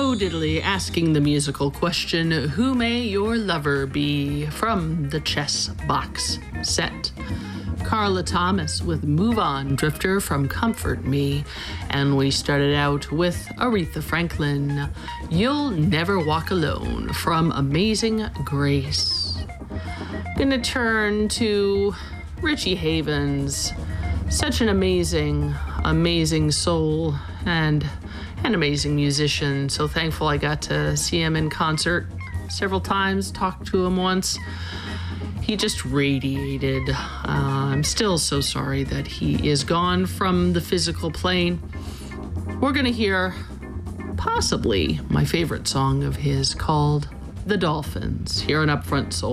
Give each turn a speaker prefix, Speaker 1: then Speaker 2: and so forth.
Speaker 1: Bo Diddley asking the musical question, who may your lover be? From the Chess Box set. Carla Thomas with Move On Drifter from Comfort Me. And we started out with Aretha Franklin, You'll Never Walk Alone from Amazing Grace. Gonna turn to Richie Havens. Such an amazing soul and an amazing musician. So thankful I got to see him in concert several times, talked to him once. He just radiated. I'm still so sorry that he is gone from the physical plane. We're going to hear possibly my favorite song of his called The Dolphins here on Upfront Soul.